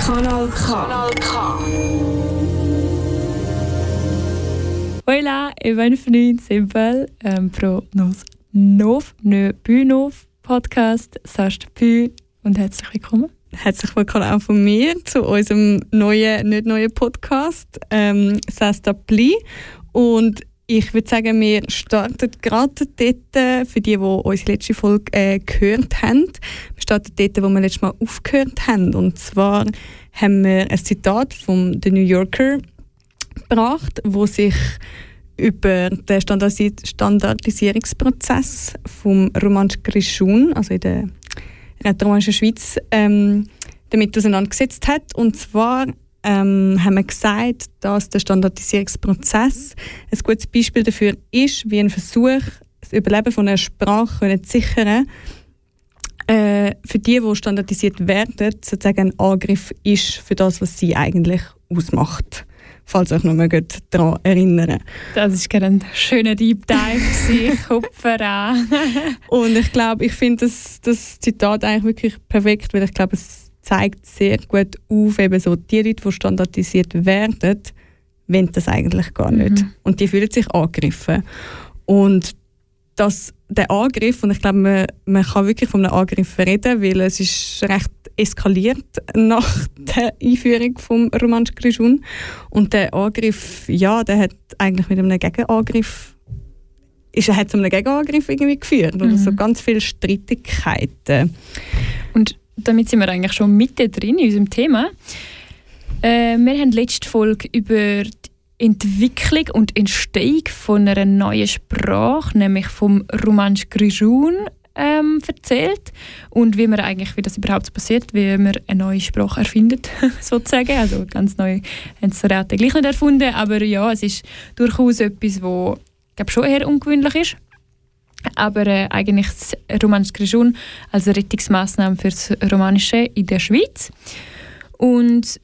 Kanal K. Hola et bienvenue Simple pro nos neuen Bühnenhof-Podcast «Sast Pü» und herzlich willkommen. Herzlich willkommen auch von mir zu unserem nicht neuen Podcast «Sast Pli». Und ich würde sagen, wir starten gerade dort, für die unsere letzte Folge gehört haben. Wir starten dort, wo wir letztes Mal aufgehört haben. Und zwar haben wir ein Zitat von The New Yorker gebracht, wo sich über den Standardisierungsprozess vom Romansch Grischun, also in der rätoromanischen Schweiz, damit auseinandergesetzt hat. Und zwar haben wir gesagt, dass der Standardisierungsprozess ein gutes Beispiel dafür ist, wie ein Versuch, das Überleben von einer Sprache zu sichern, für die standardisiert werden, sozusagen ein Angriff ist für das, was sie eigentlich ausmacht. Falls euch noch mal daran erinnern. Das ist gerade ein schöner Deep Dive, Kopf an. Und ich finde das Zitat eigentlich wirklich perfekt, weil ich glaube, es zeigt sehr gut auf, eben so die Leute, die standardisiert werden, wollen das eigentlich gar nicht. Und die fühlen sich angegriffen. Und der Angriff, und ich glaube, man kann wirklich von einem Angriff reden, weil es ist recht eskaliert nach der Einführung vom Romansch Grischun. Und der Angriff, ja, der hat eigentlich mit einem Gegenangriff hat zu einem Gegenangriff irgendwie geführt. Oder so ganz viele Streitigkeiten. Und damit sind wir eigentlich schon mitten drin in unserem Thema. Wir haben letzte Folge über die Entwicklung und Entstehung von einer neuen Sprache, nämlich vom Romansch Grischun, erzählt. Und wie das überhaupt passiert, wie man eine neue Sprache erfindet, sozusagen. Also ganz neu haben sie das gleich nicht erfunden, aber ja, es ist durchaus etwas, was schon eher ungewöhnlich ist. Aber eigentlich das Romansch Grischun als Rettungsmaßnahme für das Romanische in der Schweiz. Und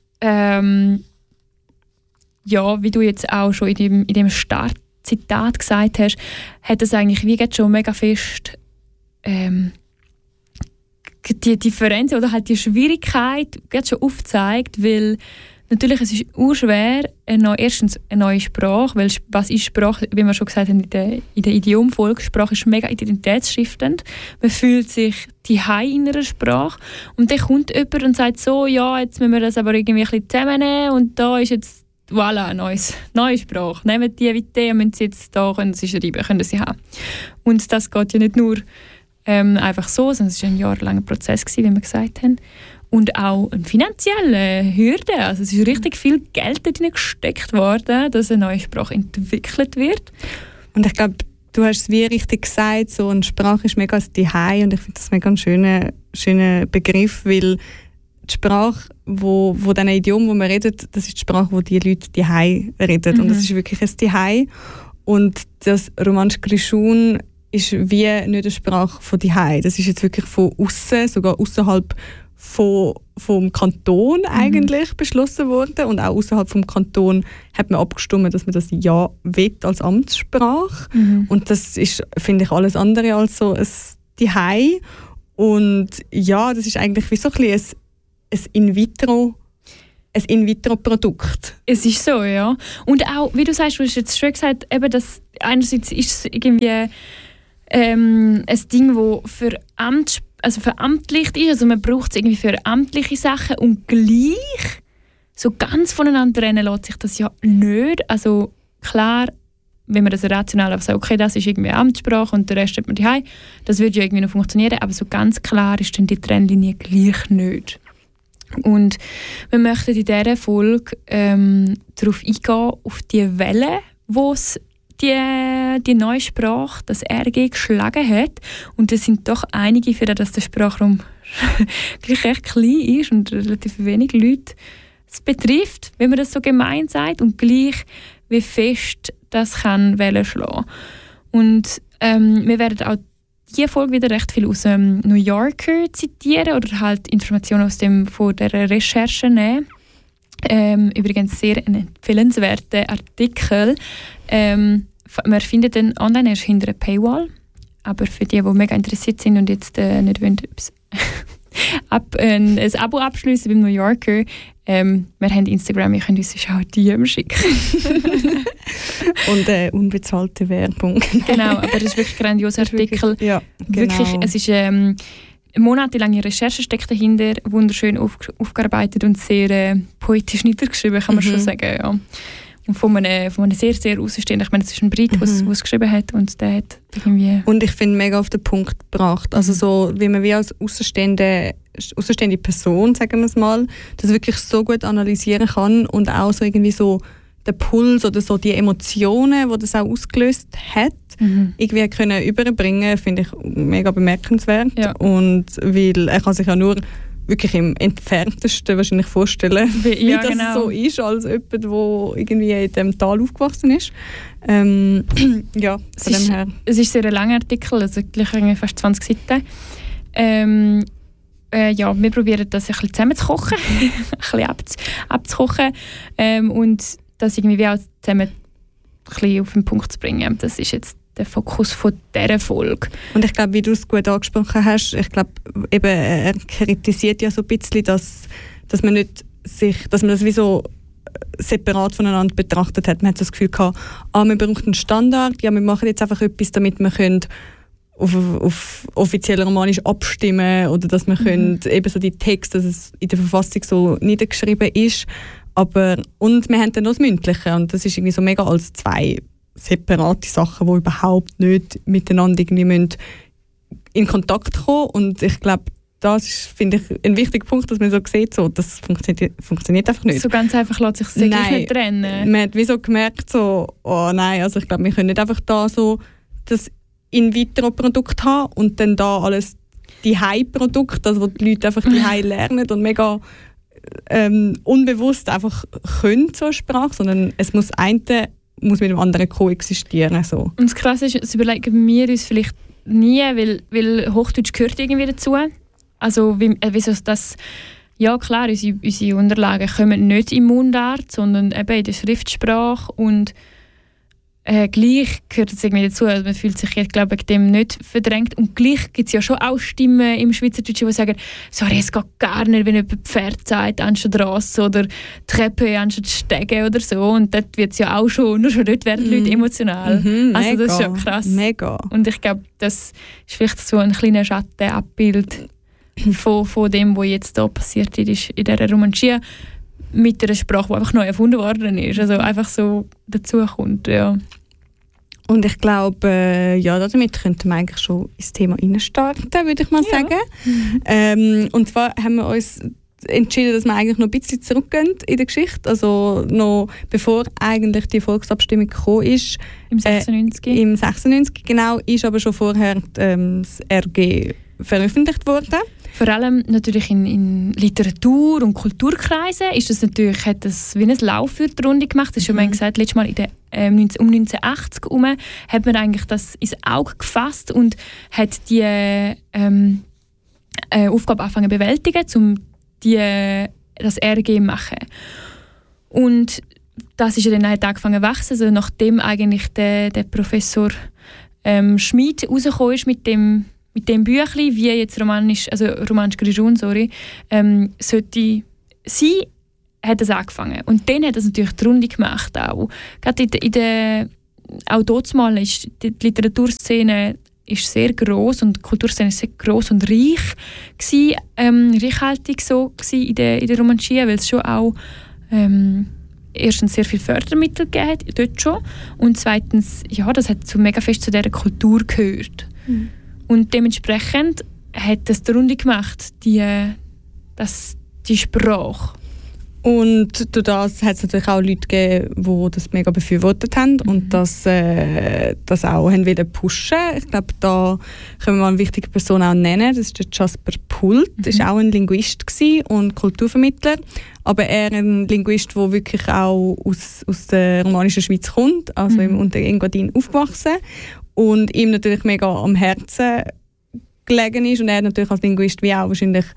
ja, wie du jetzt auch schon in dem Startzitat gesagt hast, hat das eigentlich wie schon mega fest die Differenz oder halt die Schwierigkeit schon aufgezeigt, weil natürlich es ist schwer, erstens eine neue Sprache, weil was ist Sprache, wie wir schon gesagt haben in der Idiomfolge, Sprache ist mega identitätsstiftend. Man fühlt sich zuhause in einer Sprache und dann kommt jemand und sagt so, ja, jetzt müssen wir das aber irgendwie ein bisschen zusammennehmen und da ist jetzt, voilà, eine neue Sprache. Nehmen die Idee und müssen sie jetzt da können sie schreiben, können sie haben. Und das geht ja nicht nur einfach so, sondern es war ein jahrelanger Prozess, wie wir gesagt haben. Und auch eine finanzielle Hürde. Also es ist richtig viel Geld darin gesteckt worden, dass eine neue Sprache entwickelt wird. Und ich glaube, du hast es wie richtig gesagt, so eine Sprache ist mega das Zuhause und ich finde das mega ein schöner Begriff, weil die Sprache, wo diesen Idiom, wo man redet, das ist die Sprache, wo die Leute Zuhause reden. Und das ist wirklich ein Zuhause. Und das Romansch Grischun ist wie nicht eine Sprache von Zuhause. Das ist jetzt wirklich von außen, sogar außerhalb vom Kanton eigentlich beschlossen worden. Und auch außerhalb vom Kanton hat man abgestimmt, dass man das ja will als Amtssprache. Und das ist, finde ich, alles andere als so ein Zuhause. Und ja, das ist eigentlich wie so ein bisschen ein In-vitro-Produkt. Es ist so, ja. Und auch, wie du sagst, du hast jetzt schon gesagt, eben, dass einerseits ist es irgendwie ein Ding, das veramtlicht ist. Also man braucht es irgendwie für amtliche Sachen und gleich so ganz voneinander trennen lässt sich das ja nicht. Also klar, wenn man das rational sagt, okay, das ist irgendwie Amtssprache und der Rest hat man daheim, das würde ja irgendwie noch funktionieren, aber so ganz klar ist dann die Trennlinie gleich nicht. Und wir möchten in dieser Folge darauf eingehen, auf die Welle, wo es die neue Sprache, das RG, geschlagen hat. Und es sind doch einige, für das der Sprachraum gleich recht klein ist und relativ wenig Leute es betrifft, wenn man das so gemein sagt, und gleich wie fest das kann Wellen schlagen. Und wir werden auch diese Folge wieder recht viel aus dem New Yorker zitieren oder halt Informationen von der Recherche nehmen. Übrigens sehr ein empfehlenswerter Artikel. Man findet den online erst hinter einer Paywall. Aber für die mega interessiert sind und jetzt nicht wollen, ein Abo abschliessen beim New Yorker. Wir haben Instagram, ihr könnt uns auch DM schicken. Und unbezahlte Werbung. Genau, aber das ist wirklich ein grandioser Artikel. Wirklich, ja, genau. Wirklich, es ist monatelange Recherche steckt dahinter, wunderschön aufgearbeitet und sehr poetisch niedergeschrieben, kann man schon sagen. Ja. Und von einem sehr, sehr Außenstehenden. Ich meine, es ist ein Brit, der es geschrieben hat und der hat irgendwie... Und ich finde, mega auf den Punkt gebracht. Also so, wie man wie als außenstehende Person, sagen wir es mal, das wirklich so gut analysieren kann und auch so irgendwie so den Puls oder so die Emotionen, die das auch ausgelöst hat, irgendwie können überbringen, finde ich mega bemerkenswert. Ja. Und weil er kann sich ja nur wirklich im Entferntesten wahrscheinlich vorstellen, wie das genau so ist, als jemand, der irgendwie in diesem Tal aufgewachsen ist. Ja, von dem her. Es ist sehr ein langer Artikel, also gleich fast 20 Seiten. Ja, wir probieren das ein bisschen zusammen zu kochen, ein bisschen abzukochen und das irgendwie auch zusammen ein bisschen auf den Punkt zu bringen. Das ist jetzt der Fokus von dieser Folge. Und ich glaube, wie du es gut angesprochen hast, ich glaube, eben, er kritisiert ja so ein bisschen, dass man das wie so separat voneinander betrachtet hat. Man hat so das Gefühl gehabt, wir brauchen einen Standard, ja, wir machen jetzt einfach etwas, damit wir können auf offiziell romanisch abstimmen oder dass wir können eben so die Texte, dass es in der Verfassung so niedergeschrieben ist, und wir haben dann noch das Mündliche und das ist irgendwie so mega als zwei separate Sachen, die überhaupt nicht miteinander irgendwie in Kontakt kommen. Und ich glaube, das ist, finde ich, ein wichtiger Punkt, dass man so sieht, so, das funktioniert einfach nicht. So ganz einfach lässt sich das nicht trennen. Man hat wie so gemerkt, so, oh nein, also ich glaube, wir können nicht einfach da so das In-vitro-Produkt haben und dann da alles die High-Produkt, also wo die Leute einfach die High lernen und mega unbewusst einfach können, so eine Sprache, sondern es muss mit dem anderen koexistieren. So. Und das Krasse ist, das überlegen wir uns vielleicht nie, weil Hochdeutsch gehört irgendwie dazu. Also wieso das... Ja klar, unsere Unterlagen kommen nicht im Mundart, sondern eben in der Schriftsprache und gleich gehört es irgendwie dazu. Also man fühlt sich jetzt, glaube ich, dem nicht verdrängt. Und gleich gibt es ja schon auch Stimmen im Schweizerdeutschen, die sagen, sorry, es geht gar nicht, wenn jemand Pferd sagt, anstatt Rasse oder Treppe anstatt Stege oder so. Und dort wird es ja auch schon, nur schon dort werden die Leute emotional. Also das ist ja krass. Mega. Und ich glaube, das ist vielleicht so ein kleines Schattenabbild von dem, was jetzt hier passiert ist in dieser Romantia, mit einer Sprache, die einfach neu erfunden worden ist. Also einfach so dazukommt, ja. Und ich glaube, ja, damit könnten wir eigentlich schon ins Thema reinstarten, würde ich mal sagen. Und zwar haben wir uns entschieden, dass wir eigentlich noch ein bisschen zurückgehen in der Geschichte. Also noch bevor eigentlich die Volksabstimmung gekommen ist. Im 96? Im 96, genau. Ist aber schon vorher das RG veröffentlicht worden. Vor allem natürlich in Literatur- und Kulturkreisen ist das natürlich, hat das wie ein Lauf für die Runde gemacht. Das ist schon mal gesagt, letztes Mal um 1980 herum hat man eigentlich das ins Auge gefasst und hat die Aufgabe angefangen zu bewältigen, um das RG zu machen. Und das ist ja dann angefangen zu wachsen, also nachdem eigentlich der Professor Schmid rausgekommen ist mit dem Büchlein, wie jetzt romanisch Grischun, sollte sein, hat es angefangen. Und dann hat es natürlich die Runde gemacht auch. Gerade auch dort mal ist die Literaturszene ist sehr gross und die Kulturszene ist sehr gross und reich gewesen, reichhaltig so in der Romantia, weil es schon auch erstens sehr viel Fördermittel gegeben hat, dort schon, und zweitens, ja, das hat mega fest zu dieser Kultur gehört. Und dementsprechend hat das die Runde gemacht, die Sprache. Und durch das hat es natürlich auch Leute gegeben, die das mega befürwortet haben und das auch haben wieder pushen. Ich glaube, da können wir mal eine wichtige Person auch nennen. Das ist der Jasper Pult. Er war auch ein Linguist und Kulturvermittler. Aber er ein Linguist, der wirklich auch aus der romanischen Schweiz kommt, also im Unterengadin aufgewachsen. Und ihm natürlich mega am Herzen gelegen ist. Und er natürlich als Linguist wie auch wahrscheinlich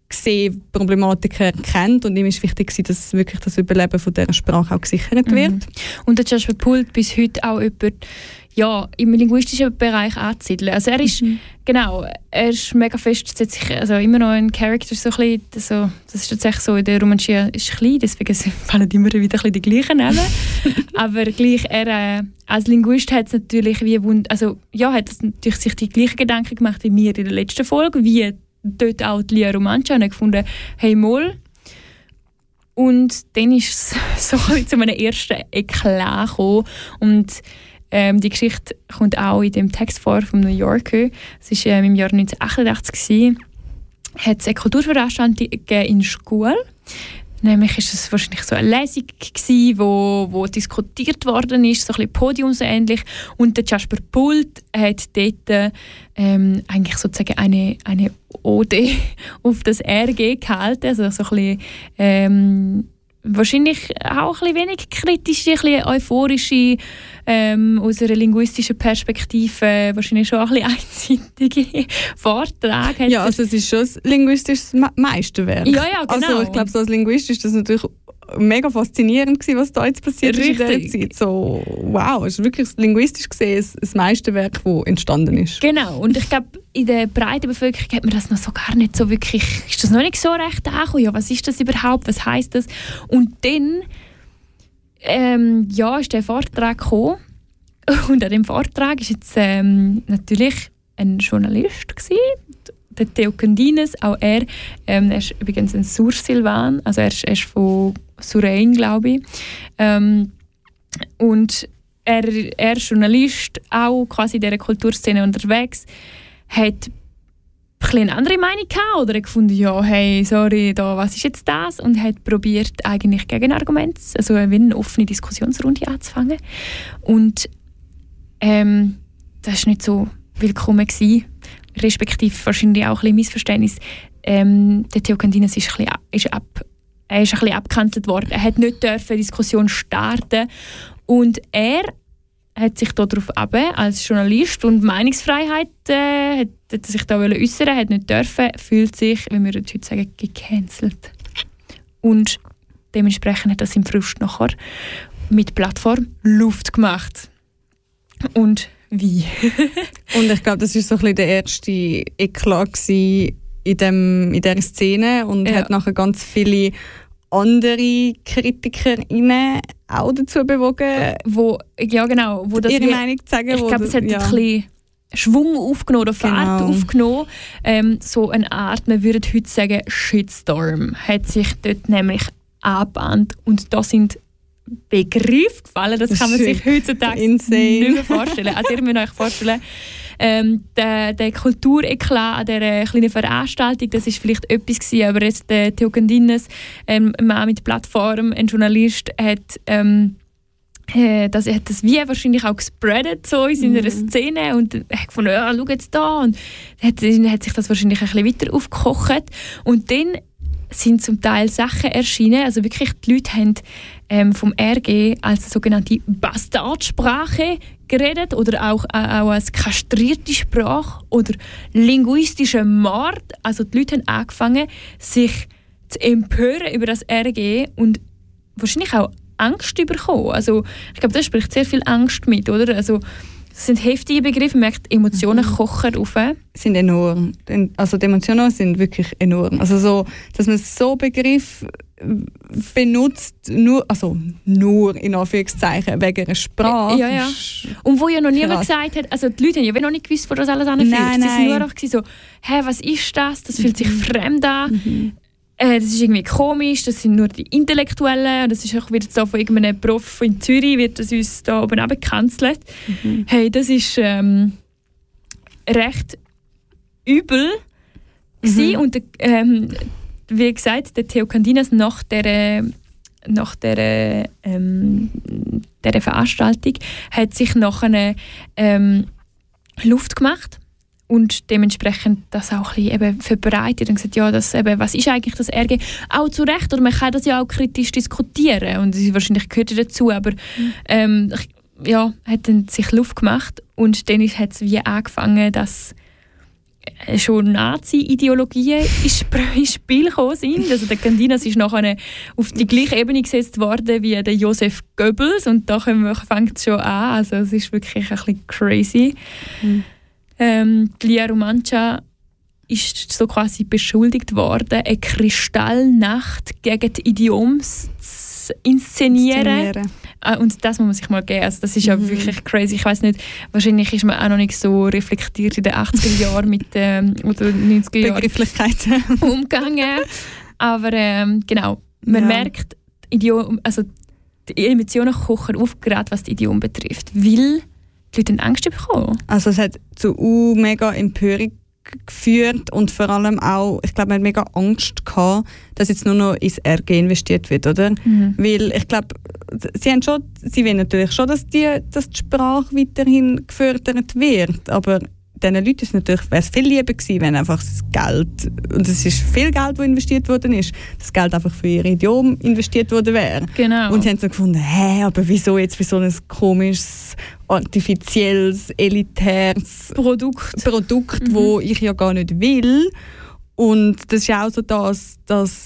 gesehen, Problematiken erkennt und ihm ist wichtig gewesen, dass wirklich das Überleben von dieser Sprache auch gesichert wird. Und der Jasper Pult bis heute auch jemand, ja, im linguistischen Bereich anzusiedeln. Also er ist, genau, er ist mega fest, also immer noch ein Charakter, so ein bisschen, so, das ist tatsächlich so, in der Romanschia ist klein, deswegen fallen immer wieder ein bisschen die gleichen Namen. Aber gleich, er als Linguist hat es natürlich hat natürlich sich die gleichen Gedanken gemacht wie wir in der letzten Folge, wie dort auch die Lia Romancia, und er gefunden, hey Moll. Und dann ist es so zu einem ersten Eklat gekommen. Und die Geschichte kommt auch in dem Text vor vom New Yorker. Es war im Jahr 1988. Hat es eine Kulturveranstaltung in der Schule. Nämlich war es wahrscheinlich so eine Lesung, wo diskutiert worden ist, so ein bisschen podiumsähnlich. Und der Jasper Pult hat dort eigentlich sozusagen eine Ode auf das RG gehalten. Also so ein bisschen, wahrscheinlich auch ein bisschen wenig kritische, ein bisschen euphorische, aus einer linguistischen Perspektive wahrscheinlich schon ein bisschen einseitige Vortrag. Ja, also es ist schon ein linguistisches Meisterwerk. Ja, genau. Also ich glaube, so als Linguist ist das natürlich mega faszinierend gewesen, was da jetzt passiert ist in dieser Zeit. So, wow, es ist wirklich linguistisch gesehen ein Meisterwerk, das entstanden ist. Genau, und ich glaube, in der breiten Bevölkerung hat man das noch so gar nicht so wirklich, ist das noch nicht so recht angekommen. Ja, was ist das überhaupt, was heisst das? Und dann ist der Vortrag gekommen, und an dem Vortrag war jetzt natürlich ein Journalist gewesen, der Theo Candinas, auch er ist übrigens ein Sursilvan, also er ist von Surein, glaube ich. Und er ist Journalist, auch quasi in dieser Kulturszene unterwegs, hat eine andere Meinung gehabt, oder hat gefunden, ja, hey, sorry, was ist jetzt das? Und hat probiert eigentlich Gegenargumente, also eine offene Diskussionsrunde anzufangen. Und das war nicht so willkommen gewesen, respektive wahrscheinlich auch ein bisschen Missverständnis. Der Theo Candinas ist ein bisschen abgekanzelt worden. Er hat nicht dürfen Diskussion starten, und er hat sich darauf als Journalist und Meinungsfreiheit hat sich da äußern, hat nicht dürfen, fühlt sich, wie wir heute sagen, gecancelt. Und dementsprechend hat er seinen Frust nachher mit Plattform Luft gemacht. Und wie? Und ich glaube, das war so ein bisschen der erste Eklat in dieser Szene und hat nachher ganz viele andere KritikerInnen auch dazu bewogen, wo das ihre Meinung zu sagen. Ich glaube, es hat ein bisschen Schwung aufgenommen oder Fahrt aufgenommen. So eine Art, man würde heute sagen, Shitstorm hat sich dort nämlich angebahnt. Und da sind Begriffe gefallen, das kann man sich heutzutage nicht mehr vorstellen. Also ihr müsst euch vorstellen, der Kultureklat an dieser kleinen Veranstaltung, das war vielleicht etwas gewesen, aber jetzt der Theo Candinas, ein Mann mit Plattform, ein Journalist, hat das wie wahrscheinlich auch gespreadet so in seiner Szene und hat gefunden, ja, schau jetzt da, und hat sich das wahrscheinlich ein bisschen weiter aufgekocht. Und dann sind zum Teil Sachen erschienen, also wirklich die Leute haben vom RG als sogenannte Bastardsprache geredet oder auch als kastrierte Sprache oder linguistische Mord. Also die Leute haben angefangen, sich zu empören über das RG und wahrscheinlich auch Angst bekommen. Also ich glaube, das spricht sehr viel Angst mit, oder? Also das sind heftige Begriffe, man merkt, Emotionen kochen auf. Sind enorm. Also die Emotionen sind wirklich enorm. Also so, dass man so Begriffe benutzt, nur in Anführungszeichen, wegen einer Sprache. Ja. Und wo ja noch niemand gesagt hat, also die Leute haben ja noch nicht gewusst, wo das alles anfühlt. Sie sind nur einfach so, was ist das? Das fühlt sich fremd an. Das ist irgendwie komisch, das sind nur die Intellektuellen. Das ist auch wieder so von irgendeinem Prof in Zürich, wird das uns da oben abgekanzelt. Hey, das ist recht übel gewesen. Und wie gesagt, der Theo Candinas nach dieser Veranstaltung hat sich nachher Luft gemacht. Und dementsprechend das auch ein bisschen eben verbreitet und gesagt, ja, das eben, was ist eigentlich das RG? Auch zu Recht, oder man kann das ja auch kritisch diskutieren und wahrscheinlich gehört ja dazu, aber hat dann sich Luft gemacht und dann hat es wie angefangen, dass schon Nazi-Ideologien ins Spiel gekommen sind. Also der Candinas ist nachher auf die gleiche Ebene gesetzt worden wie der Joseph Goebbels und da fängt es schon an. Also es ist wirklich ein bisschen crazy. Lia Romancia ist so quasi beschuldigt worden, eine Kristallnacht gegen die Idioms zu inszenieren. Und das muss man sich mal geben. Also das ist ja wirklich crazy. Ich weiss nicht, wahrscheinlich ist man auch noch nicht so reflektiert in den 80er Jahren mit oder 90er Jahren Begrifflichkeiten umgegangen. Aber genau, man merkt, die Emotionen kochen auf, gerade was die Idiomen betrifft. Weil die Leute Angst bekommen. Also es hat zu mega Empörung geführt und vor allem auch, ich glaube, man hat mega Angst gehabt, dass jetzt nur noch ins RG investiert wird, oder? Weil ich glaube, sie wollen natürlich schon, dass die Sprache weiterhin gefördert wird, aber diesen Leuten wäre es viel lieber gewesen, wenn einfach das Geld, und es ist viel Geld, das investiert worden ist, das Geld einfach für ihr Idiom investiert worden wäre. Genau. Und sie haben so gefunden, aber wieso jetzt für so ein komisches, artifizielles, elitäres Produkt, das ich ja gar nicht will. Und das ist auch so, dass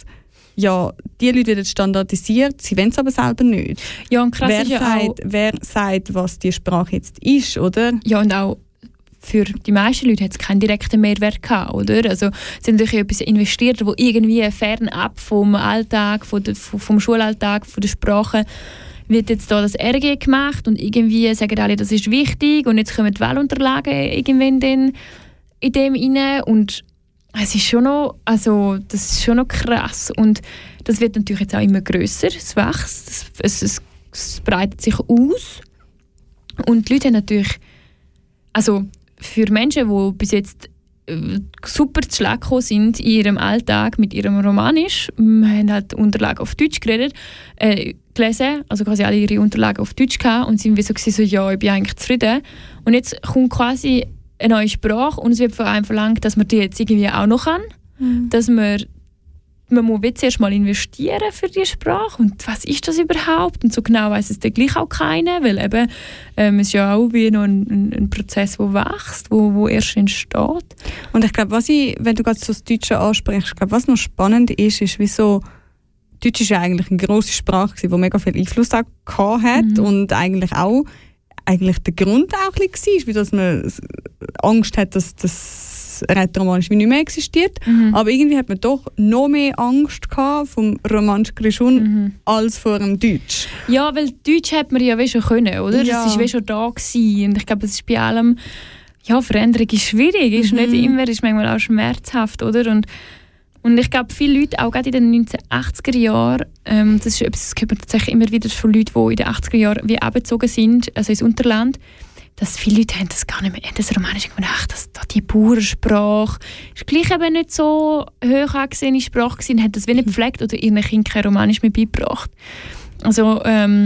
die Leute werden standardisiert, sie wollen es aber selber nicht. Ja, und krass ist ja auch, wer sagt, was die Sprache jetzt ist, oder? Ja, und auch für die meisten Leute hat es keinen direkten Mehrwert gehabt, oder? Also sie haben natürlich etwas investiert, wo irgendwie fernab vom Alltag, vom Schulalltag, von der Sprache, wird jetzt da das RG gemacht und irgendwie sagen alle, das ist wichtig und jetzt kommen die Wahlunterlagen irgendwann dann in dem rein und es ist schon noch, also das ist schon noch krass und das wird natürlich jetzt auch immer grösser, es wächst, es breitet sich aus und die Leute haben natürlich, also für Menschen, die bis jetzt super zu Schlag gekommen sind in ihrem Alltag mit ihrem Romanisch, haben halt Unterlagen auf Deutsch gelesen, also quasi alle ihre Unterlagen auf Deutsch gehabt und sind wie so, ja, ich bin eigentlich zufrieden. Und jetzt kommt quasi eine neue Sprache und es wird von einem verlangt, dass man die jetzt irgendwie auch noch kann, dass man muss zuerst mal investieren für die Sprache und was ist das überhaupt? Und so genau weiss es dann gleich auch keiner, weil eben es ist ja auch wie noch ein Prozess, der wächst, wo erst entsteht. Und ich glaube, wenn du gerade so das Deutsche ansprichst, ich glaube, was noch spannend ist wieso Deutsch ist ja eigentlich eine grosse Sprache, die mega viel Einfluss auch hat und eigentlich der Grund auch ein bisschen war, wie dass man Angst hat, dass das Rätoromanisch nicht mehr existiert. Aber irgendwie hat man doch noch mehr Angst gehabt vom Romansch Grischun als vor dem Deutsch. Ja, weil Deutsch hat man ja schon können, oder? Ja. Das war schon da gewesen. Und ich glaube, es ist bei allem, Veränderung ist schwierig, ist nicht immer, ist manchmal auch schmerzhaft, oder? Und ich glaube, viele Leute, auch gerade in den 1980er Jahren, das ist etwas, das hört man tatsächlich immer wieder von Leuten, die in den 80er Jahren wie abgezogen sind, also ins Unterland, dass viele Leute haben das gar nicht mehr, das Romanisch gedacht, dass die Bauernsprache ist gleich eben nicht so hoch angesehene Sprache gewesen, haben das wie nicht gepflegt oder ihren Kindern kein Romanisch mehr beigebracht. Also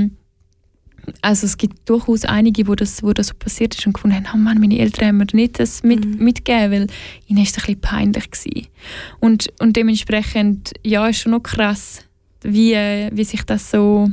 es gibt durchaus einige, wo das so passiert ist und gefunden haben, oh Mann, meine Eltern haben mir nicht das mitgegeben, weil ihnen ist das ein bisschen peinlich gewesen. Und dementsprechend, ist schon noch krass, wie sich das so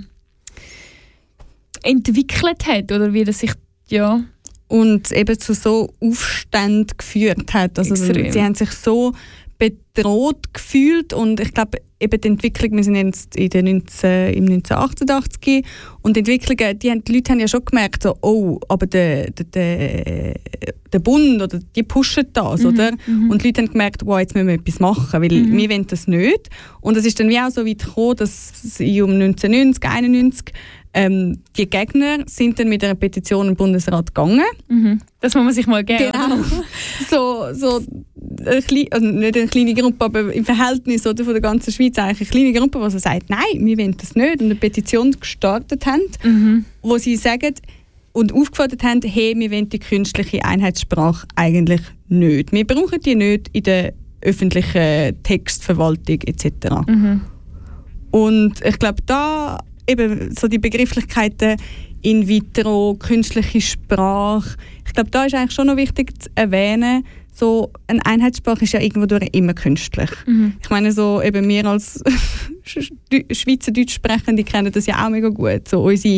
entwickelt hat oder wie das sich, und eben zu so Aufständen geführt hat. Also sie haben sich so bedroht gefühlt und ich glaube, eben die Entwicklung, wir sind jetzt im 1988 und die Entwicklungen, die Leute haben ja schon gemerkt, so, aber der Bund oder die pushen das, oder? Und die Leute haben gemerkt, wow, jetzt müssen wir etwas machen, weil wir wollen das nicht. Und es ist dann wie auch so weit gekommen, dass um 1990, 1991 die Gegner sind dann mit einer Petition im Bundesrat gegangen. Das muss man sich mal geben. Genau. so nicht eine kleine Gruppe, aber im Verhältnis oder, von der ganzen Schweiz eigentlich eine kleine Gruppe, die so sagt, nein, wir wollen das nicht. Und eine Petition gestartet haben, wo sie sagen und aufgefordert haben, hey, wir wollen die künstliche Einheitssprache eigentlich nicht. Wir brauchen die nicht in der öffentlichen Textverwaltung etc. Und ich glaube, da eben so die Begrifflichkeiten in vitro, künstliche Sprache, ich glaube, da ist eigentlich schon noch wichtig zu erwähnen, so eine Einheitssprache ist ja irgendwo immer künstlich. Ich meine, so eben wir als Schweizerdeutsch Sprechende kennen das ja auch mega gut. So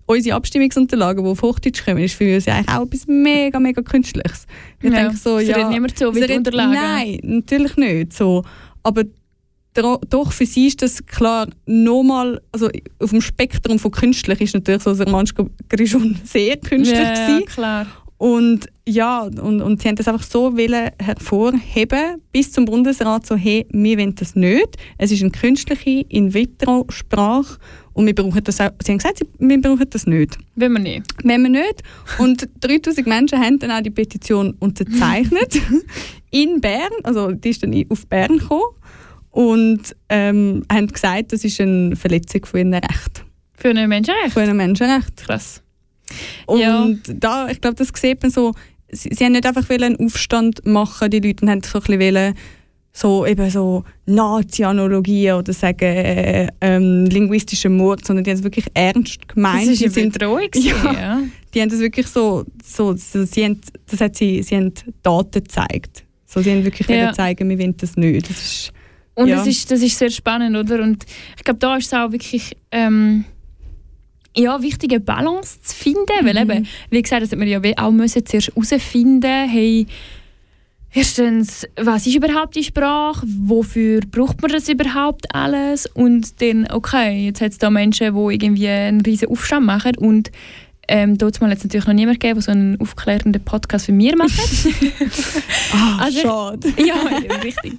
unsere Abstimmungsunterlagen, die auf Hochdeutsch kommen, ist für uns ja eigentlich auch etwas mega, mega Künstliches. Ich denke so, ja, redet niemand so wie die Unterlagen. Nein, natürlich nicht. So. Aber doch, für sie ist das klar nochmal, also auf dem Spektrum von künstlich ist natürlich so Romansch Grischun sehr künstlich gewesen. Klar. Und ja, und sie haben das einfach so hervorheben, bis zum Bundesrat so, hey, wir wollen das nicht. Es ist eine künstliche In-vitro-Sprache und wir brauchen das auch. Sie haben gesagt, wir brauchen das nicht. Wenn wir nicht. Wenn wir nicht. Und 3000 Menschen haben dann auch die Petition unterzeichnet in Bern, also die ist dann auf Bern gekommen und haben gesagt, das ist eine Verletzung von ihren Rechten. Für ein Menschenrecht? Für ein Menschenrecht. Krass. Und da, ich glaube, das sieht man so, sie haben nicht einfach einen Aufstand machen, die Leute, und haben so ein bisschen so, eben so Nazi-Analogien oder sagen linguistischen Mord, sondern die haben es wirklich ernst gemeint. Das ist eine Bedrohung. Ja. Die haben das wirklich so sie haben Daten gezeigt. So, sie haben wirklich zeigen, wir wollen das nicht. Das ist, und das ist sehr spannend, oder? Und ich glaube, da ist es auch wirklich wichtig, eine Balance zu finden, weil eben, wie gesagt, das hat man ja auch zuerst herausfinden, hey, erstens, was ist überhaupt die Sprache, wofür braucht man das überhaupt alles, und dann, okay, jetzt hat es da Menschen, die irgendwie einen riesen Aufstand machen, und dort mal jetzt natürlich noch niemand gegeben, der so einen aufklärenden Podcast für mich macht. Schade. Ja, richtig.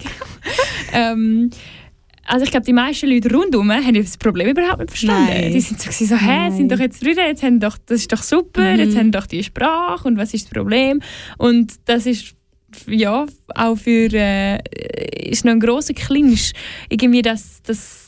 Also ich glaube, die meisten Leute rundherum haben das Problem überhaupt nicht verstanden. Nein. Die sind so sind doch jetzt drüber, das ist doch super, jetzt haben doch die Sprache, und was ist das Problem? Und das ist auch für ist noch ein grosser Clinch, irgendwie das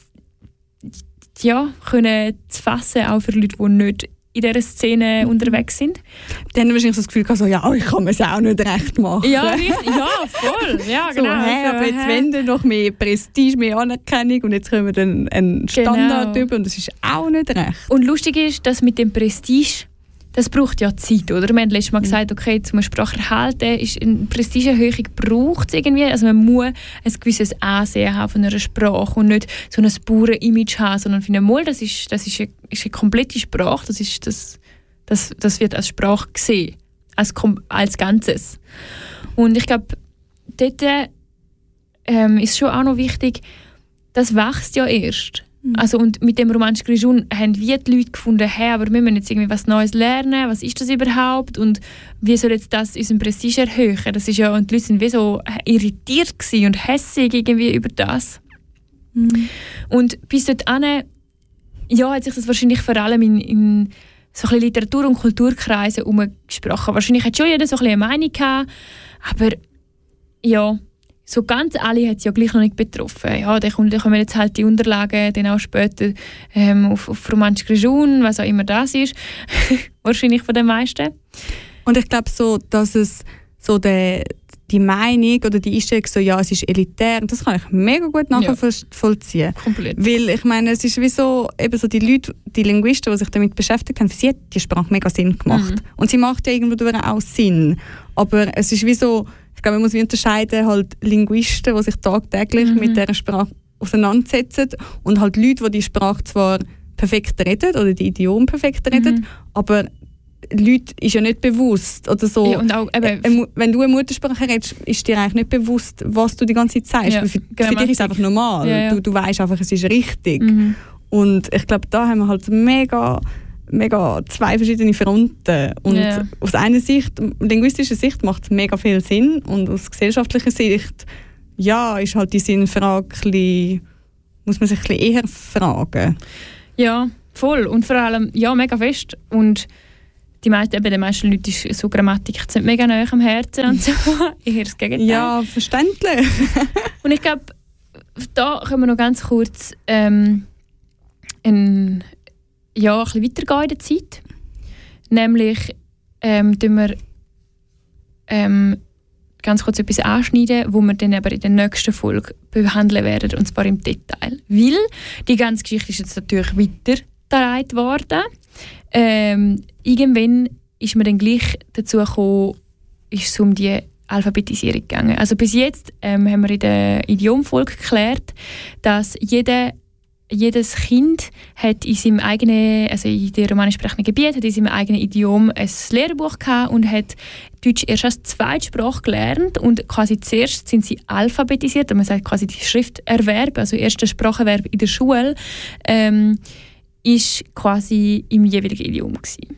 können zu fassen, auch für Leute, die nicht in dieser Szene unterwegs sind. Die haben wahrscheinlich so das Gefühl gehabt, ich kann es auch nicht recht machen. Ja, voll. Ja, genau. Aber jetzt wollen wir noch mehr Prestige, mehr Anerkennung, und jetzt können wir dann einen Standard über, und das ist auch nicht recht. Und lustig ist, dass mit dem Prestige, das braucht ja Zeit, oder? Wir haben letztes Mal gesagt, okay, zum Sprache erhalten ist eine Prestigeerhöhung, braucht es irgendwie. Also man muss ein gewisses Ansehen haben von einer Sprache und nicht so ein Bauern-Image haben, sondern finden, das ist eine komplette Sprache, das wird als Sprache gesehen, als Ganzes. Und ich glaube, dort ist schon auch noch wichtig, das wächst ja erst. Also, und mit dem Romansch Grischun haben wir die Leute gefunden, hey, aber wir müssen jetzt irgendwie was Neues lernen, was ist das überhaupt und wie soll jetzt das unseren Prestige erhöhen? Das ist ja, und die Leute sind wie so irritiert und hässig irgendwie über das. Und bis dorthin, hat sich das wahrscheinlich vor allem in so ein bisschen Literatur- und Kulturkreisen umgesprochen. Wahrscheinlich hat schon jeder so ein bisschen eine Meinung gehabt, aber so ganz alle hat es ja gleich noch nicht betroffen. Ja, dann kommen jetzt halt die Unterlagen dann auch später auf Romansch Grischun, was auch immer das ist. Wahrscheinlich von den meisten. Und ich glaube so, dass es so die Meinung oder die Einstellung so, es ist elitär, das kann ich mega gut nachvollziehen. Komplett. Weil ich meine, es ist wie so, eben so die Leute, die Linguisten, die sich damit beschäftigt haben, für sie hat die Sprache mega Sinn gemacht. Und sie macht ja irgendwo auch Sinn. Aber es ist wie so, ich glaube, man muss unterscheiden, halt Linguisten, die sich tagtäglich mit dieser Sprache auseinandersetzen, und halt Leute, die die Sprache zwar perfekt reden oder die Idiom perfekt reden, aber Leute ist ja nicht bewusst oder so. Ja, und auch, wenn du eine Muttersprache redest, ist dir eigentlich nicht bewusst, was du die ganze Zeit sagst. Für dich ist es einfach normal. Ja. Du weißt einfach, es ist richtig. Und ich glaube, da haben wir halt mega zwei verschiedene Fronten. Und aus einer Sicht, linguistischer Sicht, macht es mega viel Sinn. Und aus gesellschaftlicher Sicht, ist halt die Sinnfrage, muss man sich ein bisschen eher fragen. Ja, voll. Und vor allem, mega fest. Und den meisten Leuten ist so Grammatik nicht mega nahe am Herzen und so. Eher das Gegenteil. Ja, verständlich. Und ich glaube, da können wir noch ganz kurz ein bisschen weitergehen in der Zeit. Nämlich tun wir ganz kurz etwas anschneiden, wo wir dann aber in der nächsten Folge behandeln werden, und zwar im Detail. Weil die ganze Geschichte ist jetzt natürlich weitergetragen worden. Irgendwann ist man dann gleich dazu gekommen, ist es um die Alphabetisierung gegangen. Also bis jetzt haben wir in der Idiomfolge geklärt, dass jeder jedes Kind hat in seinem eigenen, also in den romanisch sprechenden Gebiet, hat in seinem eigenen Idiom ein Lehrbuch gehabt und hat Deutsch erst als Zweitsprache gelernt und quasi zuerst sind sie alphabetisiert, man sagt quasi die Schrifterwerb, also erster Spracherwerb in der Schule, ist quasi im jeweiligen Idiom gewesen.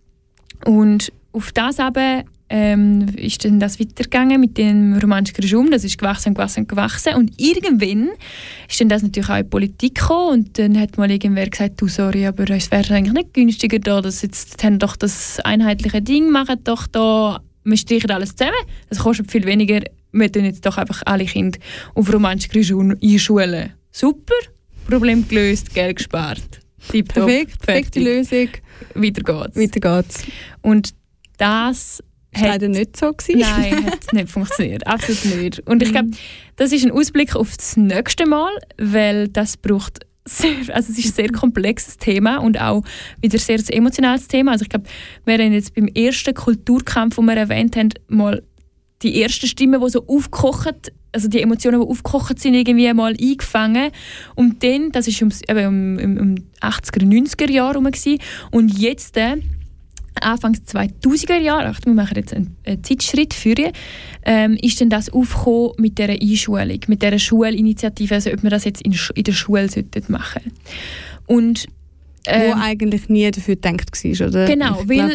Und auf das aber ist dann das weitergegangen mit dem romanischen Regime. Das ist gewachsen und irgendwann ist dann das natürlich auch in die Politik gekommen und dann hat mal irgendwer gesagt, du, sorry, aber es wäre eigentlich nicht günstiger da, dass jetzt haben doch das einheitliche Ding, machen doch da, wir streichen alles zusammen, das kostet viel weniger, wir tun jetzt doch einfach alle Kinder auf romanischen Regime einschulen. Super, Problem gelöst, Geld gespart. Perfekte Lösung. Weiter geht's. Und das war leider nicht so gewesen. Nein, hat nicht funktioniert. Absolut nicht. Und ich glaube, das ist ein Ausblick auf das nächste Mal, weil das braucht es ist ein sehr komplexes Thema und auch wieder sehr ein emotionales Thema. Also ich glaube, wir haben jetzt beim ersten Kulturkampf, den wir erwähnt haben, mal die ersten Stimmen, die so aufgekocht, also die Emotionen, die aufgekocht sind, irgendwie mal eingefangen. Und dann, das war um 80er, 90er Jahre herum. Und jetzt, Anfangs 2000er Jahre, wir machen jetzt einen Zeitschritt für ist dann das aufgekommen mit dieser Einschulung, mit dieser Schulinitiative, also ob wir das jetzt in der Schule machen sollten. Und wo eigentlich nie dafür gedacht war, oder? Genau, weil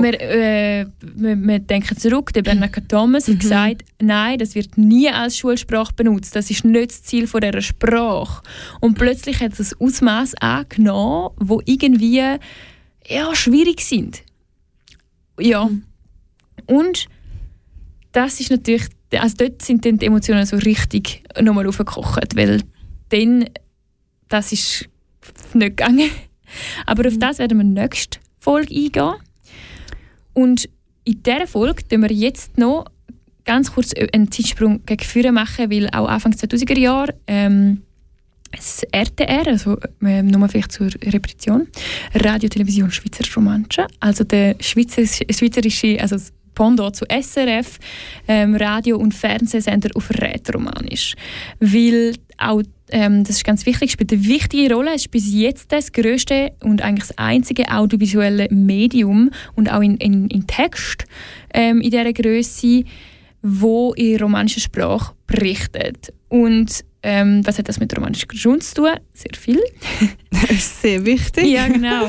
wir denken zurück, der Bernhard Thomas hat gesagt, nein, das wird nie als Schulsprache benutzt, das ist nicht das Ziel von dieser Sprache. Und plötzlich hat es ein Ausmaß angenommen, wo irgendwie schwierig sind. Ja. Und das ist natürlich, also dort sind dann die Emotionen so richtig nochmal aufgekocht, weil dann, das ist nicht gegangen. Aber auf das werden wir in der nächsten Folge eingehen. Und in dieser Folge tun wir jetzt noch ganz kurz einen Zeitsprung gegen vorne machen, weil auch Anfang 2000er Jahre das RTR, also nur vielleicht zur Repetition, Radio Television Schweizer Romanche, also der schweizerische, also das Pendant zu SRF, Radio- und Fernsehsender auf Rätoromanisch. Weil auch, das ist ganz wichtig, spielt eine wichtige Rolle. Es ist bis jetzt das grösste und eigentlich das einzige audiovisuelle Medium und auch in Text in dieser Grösse, wo in romanischer Sprache berichtet. Und was hat das mit romanischer Regime zu tun? Sehr viel. Das ist sehr wichtig. Ja, genau.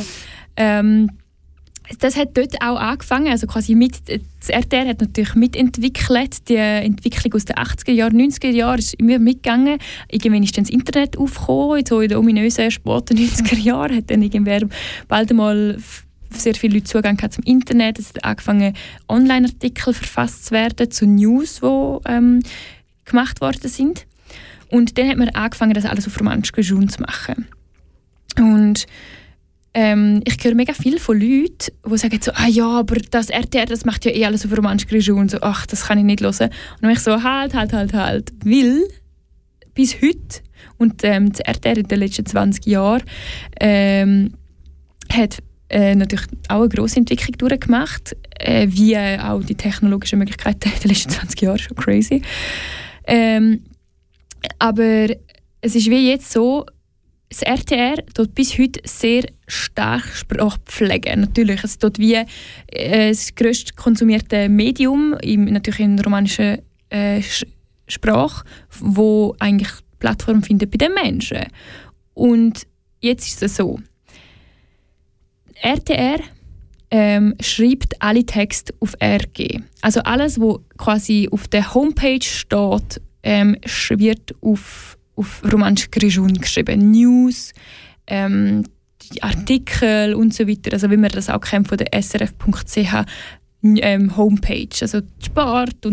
Das hat dort auch angefangen, also quasi das RTR hat natürlich mitentwickelt, die Entwicklung aus den 80er Jahren, 90er Jahren ist immer mitgegangen. Irgendwann ist dann das Internet aufgekommen, so in den ominösen späten 90er Jahren hat dann irgendwer bald einmal sehr viele Leute Zugang zum Internet. Es hat angefangen, Online-Artikel verfasst zu werden zu News, die gemacht worden sind. Und dann hat man angefangen, das alles auf romanisch Regime zu machen. Und ich höre mega viel von Leuten, die sagen so, aber das RTR, das macht ja alles auf romanisch Regime. Und so, das kann ich nicht hören. Und dann bin ich so, halt. Weil bis heute, und das RTR in den letzten 20 Jahren, hat natürlich auch eine grosse Entwicklung durchgemacht, wie auch die technologischen Möglichkeiten in den letzten 20 Jahren, schon crazy. Aber es ist wie jetzt so, das RTR tut bis heute sehr stark Sprache pflegen. Natürlich, es tut wie das grösst konsumierte Medium, natürlich in romanischer Sprache, wo eigentlich Plattform findet bei den Menschen. Und jetzt ist es so, RTR schreibt alle Texte auf RG. Also alles, was quasi auf der Homepage steht, wird auf romanisch Regime geschrieben. News, die Artikel und so weiter. Also wie man das auch kennt von der srf.ch Homepage. Also Sport und